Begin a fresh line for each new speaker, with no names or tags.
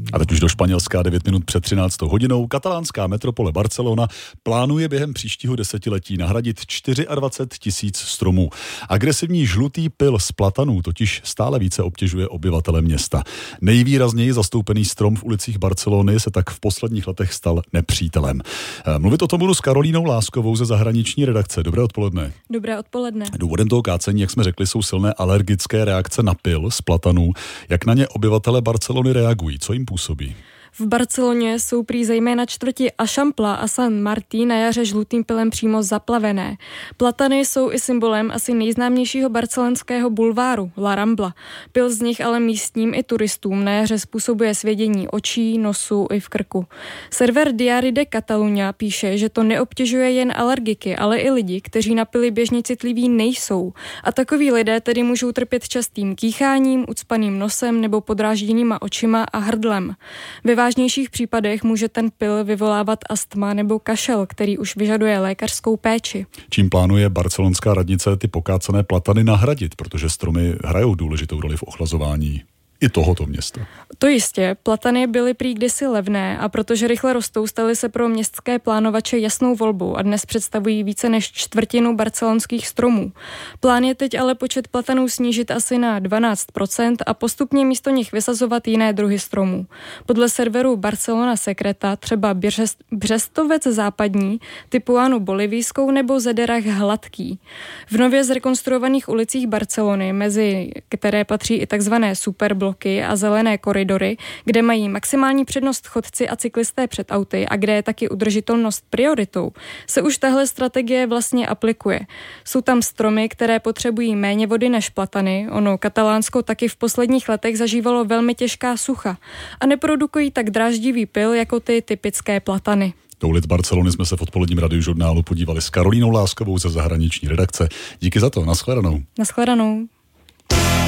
A teď už do Španělska 9 minut před 13. hodinou. Katalánská metropole Barcelona plánuje během příštího desetiletí nahradit 24 000 stromů. Agresivní žlutý pyl z platanů totiž stále více obtěžuje obyvatele města. Nejvýrazněji zastoupený strom v ulicích Barcelony se tak v posledních letech stal nepřítelem. Mluvit o tom budu s Karolínou Láskovou ze zahraniční redakce. Dobré odpoledne.
Dobré odpoledne.
Důvodem toho kácení, jak jsme řekli, jsou silné alergické reakce na pyl z platanů. Jak na ně obyvatele Barcelony reagují? Co jim působí?
V Barceloně jsou prý zejména čtvrti Eixample a Sant Martí na jaře žlutým pylem přímo zaplavené. Platany jsou i symbolem asi nejznámějšího barcelonského bulváru, La Rambla. Pyl z nich ale místním i turistům na jaře způsobuje svědění očí, nosu i v krku. Server Diari de Catalunya píše, že to neobtěžuje jen alergiky, ale i lidi, kteří na pyly běžně citliví nejsou. A takoví lidé tedy můžou trpět častým kýcháním, ucpaným nosem nebo podrážděnýma očima a hrdlem. Ve vážnějších případech může ten pyl vyvolávat astma nebo kašel, který už vyžaduje lékařskou péči.
Čím plánuje barcelonská radnice ty pokácené platany nahradit, protože stromy hrajou důležitou roli v ochlazování i tohoto města?
To jistě, platany byly prý kdysi levné a protože rychle rostou, staly se pro městské plánovače jasnou volbou a dnes představují více než čtvrtinu barcelonských stromů. Plán je teď ale počet platanů snížit asi na 12% a postupně místo nich vysazovat jiné druhy stromů. Podle serveru Barcelona Secreta třeba břestovec západní, Tipuanu bolivijskou nebo zederach hladký. V nově zrekonstruovaných ulicích Barcelony, mezi které patří i takzvané superbloky a zelené koridory, kde mají maximální přednost chodci a cyklisté před auty a kde je taky udržitelnost prioritou, se už tahle strategie vlastně aplikuje. Jsou tam stromy, které potřebují méně vody než platany, ono Katalánsko taky v posledních letech zažívalo velmi těžká sucha a neprodukují tak dráždivý pyl jako ty typické platany.
Do ulic Barcelony jsme se v odpoledním radiožurnálu podívali s Karolínou Láskovou ze zahraniční redakce. Díky za to, nashledanou.
Nashledanou.